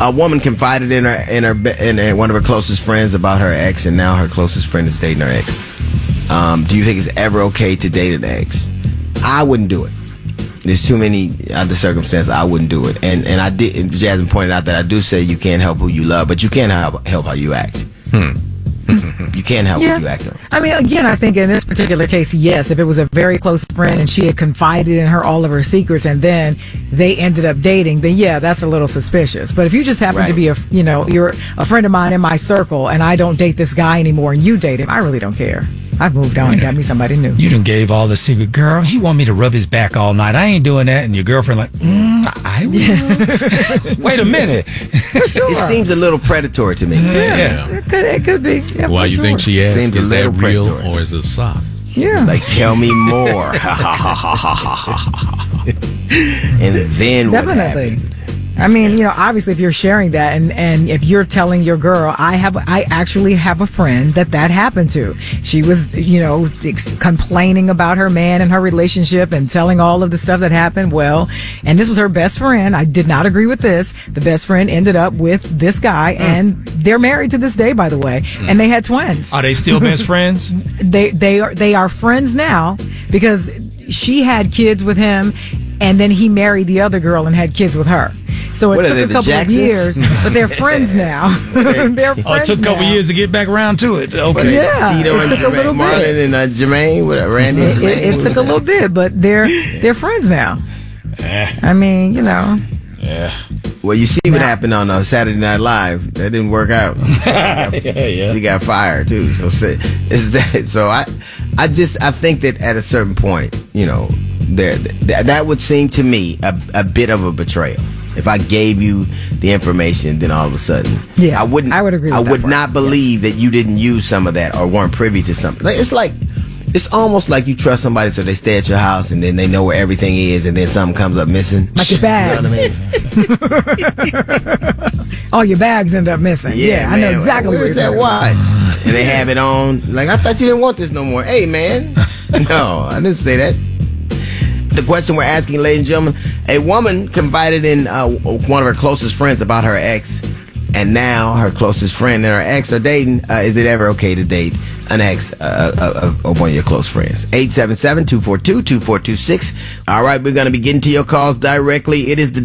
A woman confided in one of her closest friends about her ex, and now her closest friend is dating her ex. Do you think it's ever okay to date an ex? I wouldn't do it. There's too many other circumstances. I wouldn't do it. And I did. And Jasmine pointed out that I do say you can't help who you love, but you can help how you act. You can't help what you act on. I mean, again, I think in this particular case, yes, if it was a very close friend and she had confided in her all of her secrets and then they ended up dating, then yeah, that's a little suspicious. But if you just happen to be you're a friend of mine in my circle and I don't date this guy anymore and you date him, I really don't care. I've moved on and got me somebody new. You done gave all the secret. Girl, he want me to rub his back all night. I ain't doing that. And your girlfriend like, I will. Wait a minute. Sure. It seems a little predatory to me. Yeah. It could be. Yeah, why you think she asked? Seems is that real predatory. or is it a sock? Yeah. Like, tell me more. And then Definitely. what happened? I mean, obviously if you're sharing that and if you're telling your girl, I actually have a friend that happened to. She was, complaining about her man and her relationship and telling all of the stuff that happened. Well, and this was her best friend. I did not agree with this. The best friend ended up with this guy and they're married to this day, by the way. And they had twins. Are they still best friends? They are friends now because she had kids with him and then he married the other girl and had kids with her. So it took a couple of years, but they're friends now. They're friends it took a couple years to get back around to it. Okay. Yeah, Tito and Marlon and Jermaine, Randy and Jermaine. It took a little bit, but they're friends now. I mean, Yeah. Well, you see what happened on Saturday Night Live. That didn't work out. He got fired too. So is that? So I think that at a certain point, that would seem to me a bit of a betrayal. If I gave you the information, then all of a sudden, I would agree. I would not believe that you didn't use some of that or weren't privy to something. It's almost like you trust somebody so they stay at your house and then they know where everything is and then something comes up missing. Like your bags. You know what I mean? All your bags end up missing. Yeah, I know exactly where's what you're that watch. And they have it on. Like, I thought you didn't want this no more. Hey, man. No, I didn't say that. The question we're asking, ladies and gentlemen, a woman confided in one of her closest friends about her ex, and now her closest friend and her ex are dating. Is it ever okay to date an ex of one of your close friends? 877-242-2426. All right, we're going to be getting to your calls directly. It is the